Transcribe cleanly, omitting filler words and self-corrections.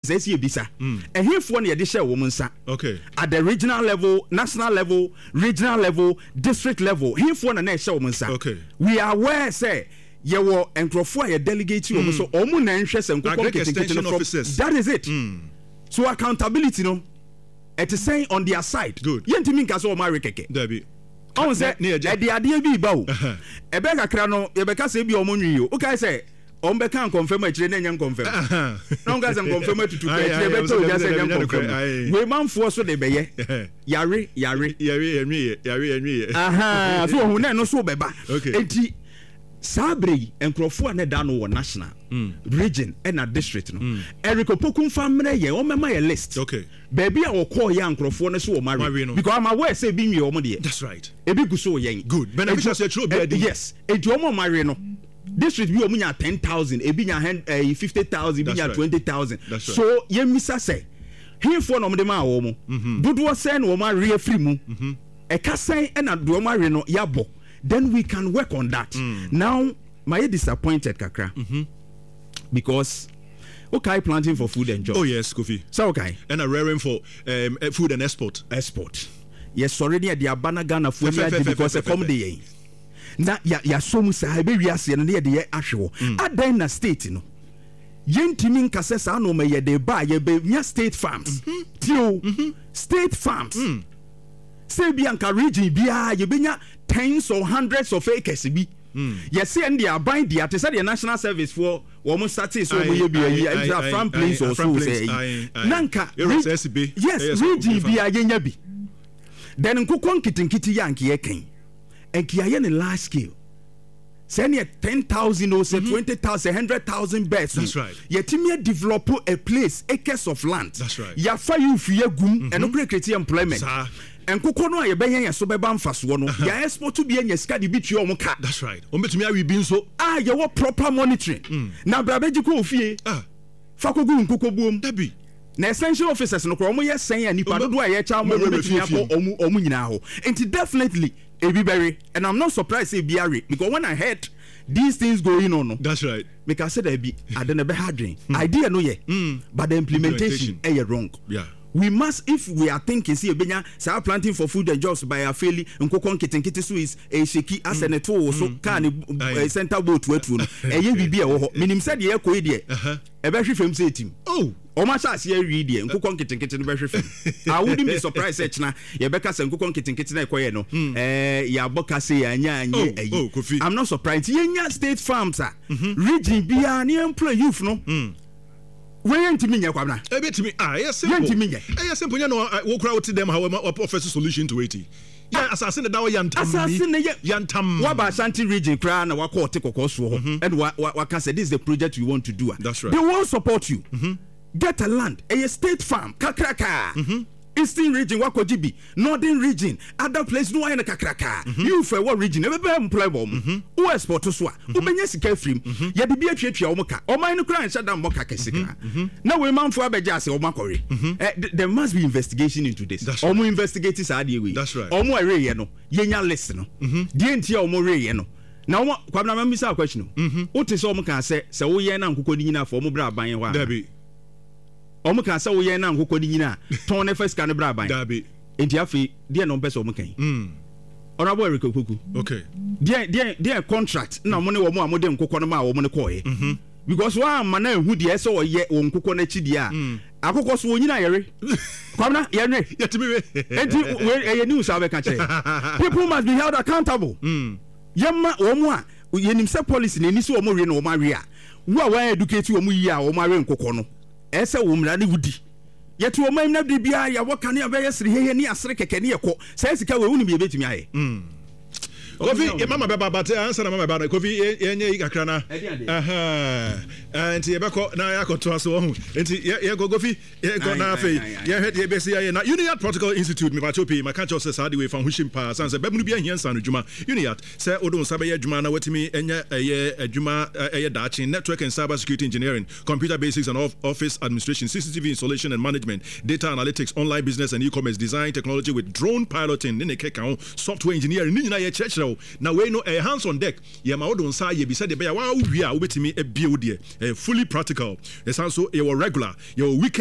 says you bisa. And here for the additional woman, sir. Okay. At the regional level, national level, regional level, district level, here for the next woman, sir. Okay. We are aware, say. Yewo enkrofo a delegate you so omu na nhwe se nkokon officers. That is it. So accountability no it is saying on their side. Good. Yentimi nka so o mari keke. Dabi. On say e de ade bi ba o. E be kakra no ye be ka say bi o monwi o. O kai say on be kan confirm a kire na nya confirm. Na on ga say confirm tutu ka kire be to ja say nya confirm. We manfo so de be ye. Yare. Aha. So hu na no so be ba. Enti Sabre enkrofo na da no wo national region and a district no Eric Opokun family ye o mema ye list okay baby a wo call ya enkrofo no so wo marry because I'm aware say bi nwe o mo de that's right e bi guso yen good beneficial say true be yes e di o mo marry no district bi o mo nya 10,000 e bi nya 50,000 bi nya 20,000 so ye misa say hinfo no mo de ma wo mo dodo say no wo marry afri mu e ka say na do mo marry no ya bo. Then we can work on that. Now, my disappointed kakra because okay, planting for food and jobs. Oh yes, Kofi. So okay, and a raring for food and export. Yes, already at the Abana Ghana food because a comedy. Na ya so musa be wiase no de ye ahwe. Adan na state no. Yentimi nkase sa no me ye de ba ye be nya state farms. Tio state farms. Say bianca region bia ye benya tens or hundreds of acres bi. Yes, and they are buying the artisan the national service for almost started so we be a farm place or so say. Nanka yes, region bia yenya bi. Then nkukon kitinkiti yanki eken. Enkiaye in large scale. Send ye 10,000 or say 20,000, 100,000 beds. That's right. Ye timia develop a place, acres of land. That's right. Ya fa you fiye gum and no create employment. And kukono ye benya ye so beba mfaso no ya export to be enya sika de bitu o ka. That's right. O betumi awi bi nso ye wo proper monitoring na brabeji ko ofie fa kogu nkuko buom dabi na essential officers no kro mo ye sen ya nipa dodo a ye cha mo betumi akọ omu nyina ho enti definitely everybody and I'm not surprised say biare because when I heard these things going on no that's right make I said I be I don't be hardring idea no ye but the implementation wrong. Yeah. We must, if we are thinking, see, Benya, say planting for food and jobs by a fairly and Kokon Kitten Swiss, a shaky as an eto, so can center boat to it. And you be a minim said, yeah, coidia, a battery film say team. Oh, much as ye read and Kokon Kitten battery film. I wouldn't be surprised, Echna, Yabecas and Kokon Kitten Coyeno, Yabocase and Yan. I'm not surprised. Yenya State Farms, region be an employee youth, no. Where to me, Yakwana? A bit to me, yes, simple. You know, I walk out to them, however, offer a solution to it. Yeah, assassin the Dow Yantam. Waba Shanti region, Kran, Wako Teko Koso, and Waka said, this is the project we want to do. That's right. They will support you. Get a land, a state farm, Kakraka. Eastern region, Wakojibi, Northern region, other place, no one kakraka. You for what region? Never be employable. Who export to Swa? Who be yes, free? Yet be a trip your moka, or mine cry and shut down moka kesika. Now we man for Abajas or Makori. There must be investigation into this. Or more investigators are the way. That's right. Or more rayano, yenya listen. DNT or more rayano. Now, what Kwabna miss our question? What is all can say, so we yan kukodina for Mubra buying one. Debbie. Omo kan say wo yen na nkokodi nyina ton ne first kan bra ban dabi enti afi de no pese omo kan honorable Eric Opoku okay de contract na mo ne wo mo amode nkokɔ no ma wo mo ne koye because one man na hu de so wo ye wo nkokɔ na chi de a akokɔ so wo nyina yere kwamna ye nwe yetimi we enti we news abeka che people must be held accountable yemma wo mo a yenim se policy na ni so wo mo we na wo ma we a wo a educate wo mo yi a wo ma we nkokɔ no ese wo mra ne wudi yetu o mam na de bia ya woka ne abeye sire hehe ne asere keke ne yekɔ sai sika we wuni bi betumi aye Kofi mama beba but answer na mama beba Kofi yenye kakra na enti yebeko na yakoto aso ho enti ye go Kofi ye go na afei ye head ye besi ye na Uniad Protocol Institute me bachopi maka cho se sade we fan hushim pa sanse bebunu bia hiansa no djuma Uniad se odon sabe ye djuma na watimi enye ye adjuma ye dachi network and cyber security engineering computer basics and office administration CCTV installation and management data analytics online business and e-commerce design technology with drone piloting ne keka software engineering ni na ye church now we know a hands on deck ye ma odon sa ye bi said be ya wa wi a obetimi e bio de fully practical also your regular your weekend